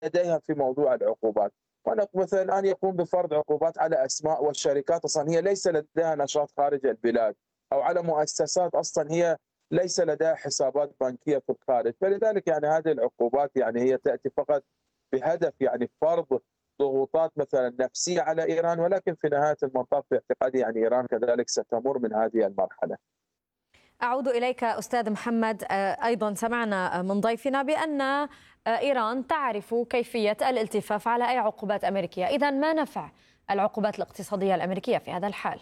لديها في موضوع العقوبات. مثلا أن يقوم بفرض عقوبات على أسماء والشركات أصلا هي ليس لديها نشاط خارج البلاد، أو على مؤسسات أصلا هي ليس لديها حسابات بنكية في الخارج. فلذلك يعني هذه العقوبات يعني هي تأتي فقط بهدف يعني فرض ضغوطات مثلا نفسية على إيران، ولكن في نهاية المطاف في اعتقادي يعني إيران كذلك ستمر من هذه المرحلة. أعود إليك أستاذ محمد. أيضا سمعنا من ضيفنا بأن إيران تعرف كيفية الالتفاف على أي عقوبات أمريكية. إذن ما نفع العقوبات الاقتصادية الأمريكية في هذا الحال؟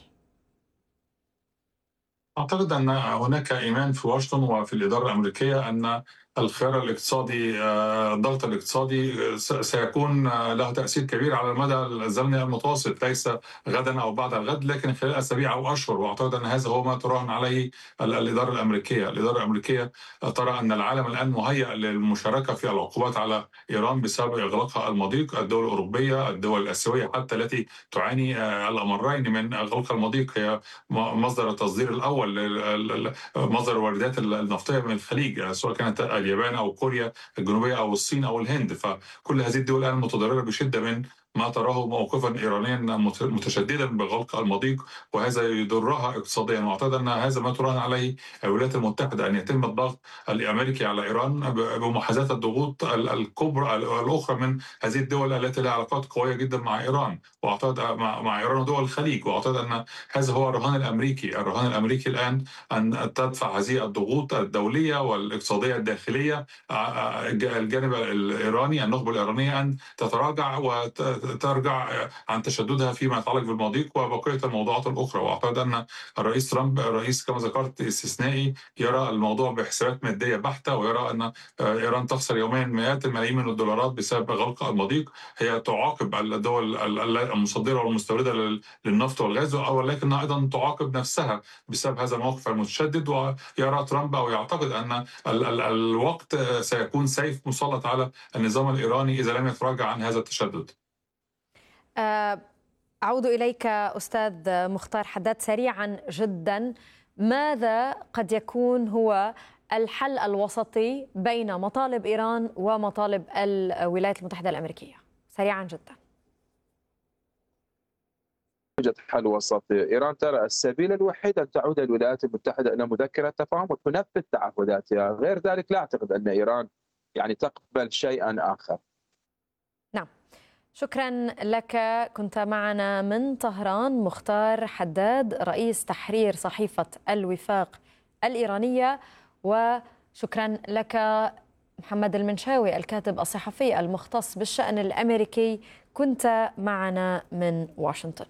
أعتقد أن هناك إيمان في واشنطن وفي الإدارة الأمريكية أن الخيار الاقتصادي، الضغط الاقتصادي سيكون له تأثير كبير على المدى الزمني المتوسط، ليس غدا أو بعد الغد، لكن خلال أسابيع أو أشهر. وأعتقد أن هذا هو ما تراهن عليه الإدارة الأمريكية. الإدارة الأمريكية ترى أن العالم الآن مهيأ للمشاركة في العقوبات على إيران بسبب إغلاقها المضيق. الدول الأوروبية، الدول الآسيوية حتى التي تعاني الأمرين من إغلاق المضيق، هي مصدر التصدير الأول مصدر الواردات النفطية من الخليج، سواء كانت اليابان أو كوريا الجنوبية أو الصين أو الهند. فكل هذه الدول الآن متضررة بشدة من ما تراه موقفا إيرانيا متشددا بغلق المضيق، وهذا يضرها اقتصاديا. واعتقد أن هذا ما تراهن عليه الولايات المتحدة، أن يتم الضغط الأمريكي على إيران بمحاذاة الضغوط الكبرى الأخرى من هذه الدول التي لها علاقات قوية جدا مع إيران، واعتقد مع إيران ودول الخليج. واعتقد أن هذا هو الرهان الأمريكي. الرهان الأمريكي الآن أن تدفع هذه الضغوط الدولية والاقتصادية الداخلية الجانب الإيراني، النخبة الإيرانية، أن تتراجع وترجع عن تشددها فيما يتعلق بالمضيق وبقية الموضوعات الأخرى. وأعتقد أن الرئيس ترامب رئيس كما ذكرت استثنائي، يرى الموضوع بحسابات مادية بحتة، ويرى أن إيران تخسر يوميا مئات الملايين من الدولارات بسبب غلق المضيق. هي تعاقب الدول المصدرة والمستوردة للنفط والغاز، ولكنها أيضا تعاقب نفسها بسبب هذا الموقف المتشدد. ويرى ترامب أو يعتقد أن الوقت سيكون سيف مسلط على النظام الإيراني إذا لم يتراجع عن هذا التشدد. أعود إليك أستاذ مختار حداد سريعا جدا. ماذا قد يكون هو الحل الوسطي بين مطالب إيران ومطالب الولايات المتحدة الأمريكية؟ سريعا جدا. يوجد حل وسطي. إيران ترى السبيل الوحيد أن تعود الولايات المتحدة إلى مذكرة تفاهم وتنفذ تعهداتها، غير ذلك لا أعتقد أن إيران يعني تقبل شيئا آخر. نعم، شكرا لك. كنت معنا من طهران مختار حداد رئيس تحرير صحيفة الوفاق الإيرانية، وشكرا لك محمد المنشاوي الكاتب الصحفي المختص بالشأن الأمريكي، كنت معنا من واشنطن.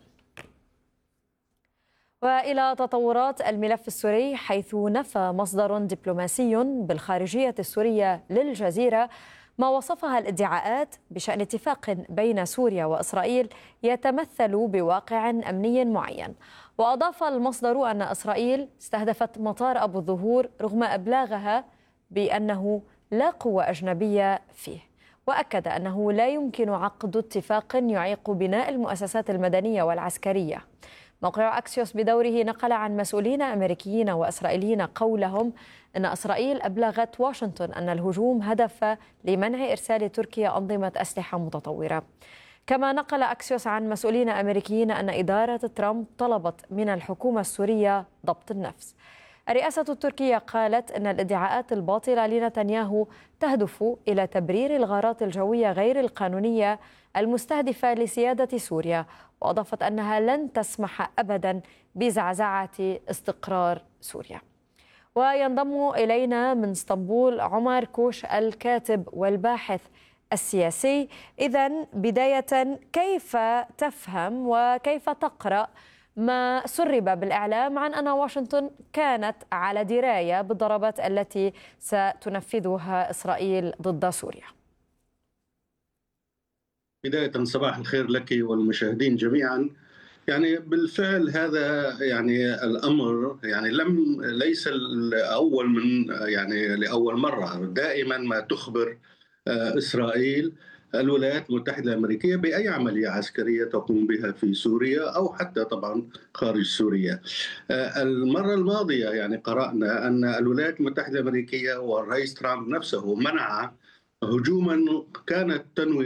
وإلى تطورات الملف السوري، حيث نفى مصدر دبلوماسي بالخارجية السورية للجزيرة ما وصفها الادعاءات بشأن اتفاق بين سوريا وإسرائيل يتمثل بواقع أمني معين. وأضاف المصدر أن إسرائيل استهدفت مطار أبو الظهور رغم إبلاغها بأنه لا قوة أجنبية فيه، وأكد أنه لا يمكن عقد اتفاق يعيق بناء المؤسسات المدنية والعسكرية. موقع أكسيوس بدوره نقل عن مسؤولين أمريكيين وإسرائيليين قولهم أن إسرائيل أبلغت واشنطن أن الهجوم هدف لمنع إرسال تركيا أنظمة أسلحة متطورة. كما نقل أكسيوس عن مسؤولين أمريكيين أن إدارة ترامب طلبت من الحكومة السورية ضبط النفس. الرئاسة التركية قالت أن الادعاءات الباطلة لنتنياهو تهدف إلى تبرير الغارات الجوية غير القانونية المستهدفة لسيادة سوريا، وأضافت أنها لن تسمح أبدا بزعزعة استقرار سوريا. وينضم إلينا من اسطنبول عمر كوش الكاتب والباحث السياسي. إذن بداية، كيف تفهم وكيف تقرأ ما سرب بالإعلام عن أن واشنطن كانت على دراية بالضربات التي ستنفذها إسرائيل ضد سوريا؟ بداية صباح الخير لك والمشاهدين جميعا. يعني بالفعل هذا يعني الأمر يعني ليس الأول من يعني لأول مرة. دائما ما تخبر إسرائيل الولايات المتحدة الأمريكية بأي عملية عسكرية تقوم بها في سوريا أو حتى طبعا خارج سوريا. المرة الماضية يعني قرأنا أن الولايات المتحدة الأمريكية والرئيس ترامب نفسه منع هجوما كانت تنوي